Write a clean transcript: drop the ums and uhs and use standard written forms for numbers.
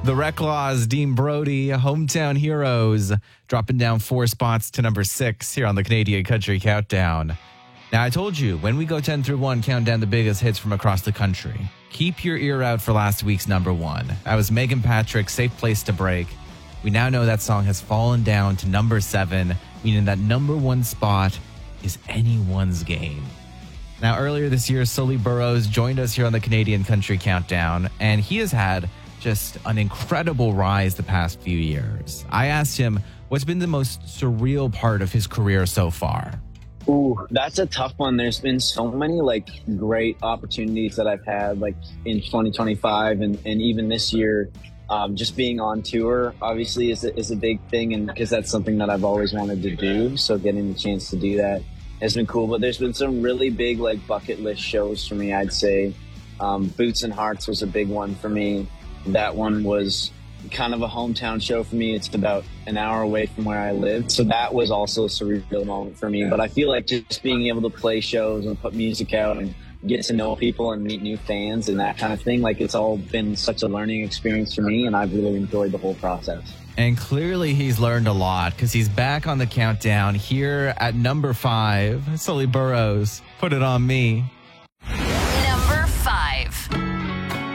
The Reclaws, Dean Brody, Hometown Heroes, dropping down 4 spots to number 6 here on the Canadian Country Countdown. Now, I told you, when we go 10 through 1, count down the biggest hits from across the country. Keep your ear out for last week's number 1. That was Megan Patrick's Safe Place to Break. We now know that song has fallen down to number 7, meaning that number 1 spot is anyone's game. Now, earlier this year, Sully Burrows joined us here on the Canadian Country Countdown, and he has had just an incredible rise the past few years. I asked him what's been the most surreal part of his career so far. Ooh, that's a tough one. There's been so many great opportunities that I've had in 2025 and even this year. Just being on tour obviously is a big thing, and because that's something that I've always wanted to do. So getting the chance to do that has been cool. But there's been some really big bucket list shows for me, I'd say. Boots and Hearts was a big one for me. That one was kind of a hometown show for me. It's about an hour away from where I lived. So that was also a surreal moment for me. But I feel like just being able to play shows and put music out and get to know people and meet new fans and that kind of thing, it's all been such a learning experience for me, and I've really enjoyed the whole process. And clearly he's learned a lot, because he's back on the countdown here at number 5. Sully Burrows, Put It On Me.